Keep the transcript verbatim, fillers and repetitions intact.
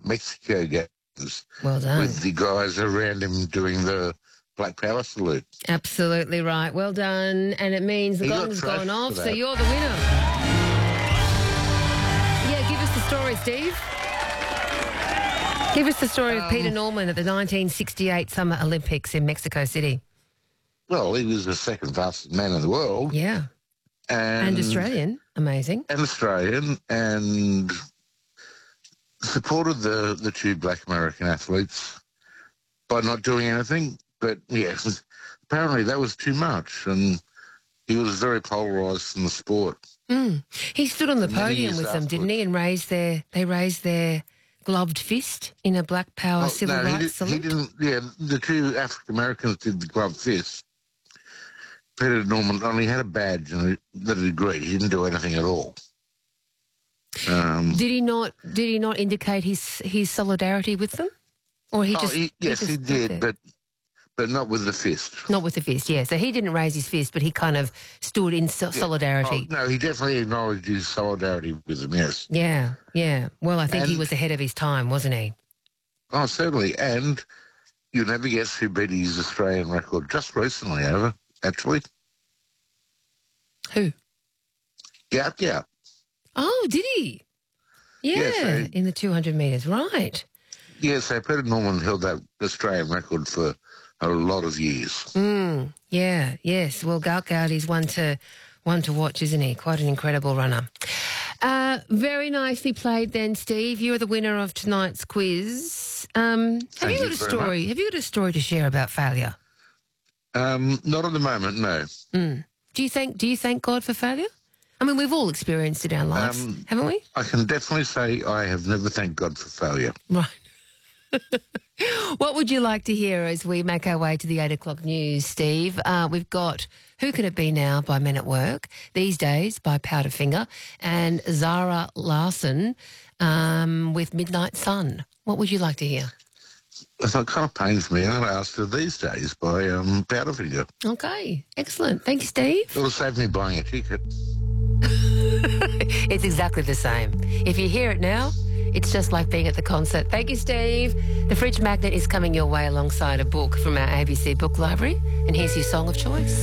Mexico Games Well done. with the guys around him doing the Black Power salute. Absolutely right. Well done. And it means the He got gong's thrashed gone off, for so that. you're the winner. Yeah, give us the story, Steve. Give us the story of Peter Norman at the nineteen sixty-eight Summer Olympics in Mexico City. Well, he was the second fastest man in the world. Yeah. And, And Australian. Amazing. And Australian, and supported the, the two black American athletes by not doing anything. But, yes, apparently that was too much, and he was very polarised in the sport. Mm. He stood on the Many podium years with them, didn't afterwards. he, and raised their, they raised their gloved fist in a Black Power Oh, civil no, rights he, did, salute. he didn't. Yeah, the two African Americans did the glove fist. Peter Norman only had a badge and the degree. He didn't do anything at all. Um, Did he not? Did he not indicate his his solidarity with them, or he oh, just? he, yes, just he stood did, there? but but not with the fist. Not with the fist. Yeah, so he didn't raise his fist, but he kind of stood in so- solidarity. Oh, no, he definitely acknowledged his solidarity with them. Yes. Yeah, yeah. Well, I think he And- was ahead of his time, wasn't he? Oh, certainly. And you'll never guess who beat his Australian record just recently, over actually. Who? Gout Gout. Oh, did he? Yeah, Yeah, so- in the two hundred metres, right. Yeah, so Peter Norman held that Australian record for a lot of years. Mm, yeah, yes. Well, Gout Gout is one to one to watch, isn't he? Quite an incredible runner. Uh, very nicely played, then, Steve. You're the winner of tonight's quiz. Um, have Thank you you got a very story? much. Have you got a story to share about failure? Um, not at the moment, no. Mm. Do you thank Do you thank God for failure? I mean, we've all experienced it in our lives, Um, haven't we? I can definitely say I have never thanked God for failure. Right. What would you like to hear as we make our way to the eight o'clock news, Steve? Uh, we've got Who Can It Be Now by Men at Work, These Days by Powderfinger, and Zara Larson um, with Midnight Sun. What would you like to hear? So it kind of pains me. I'm asked her these days by um, Powderfinger. Okay, excellent. Thank you, Steve. It'll save me buying a ticket. It's exactly the same. If you hear it now, it's just like being at the concert. Thank you, Steve. The Fridge Magnet is coming your way alongside a book from our A B C Book Library. And here's your song of choice.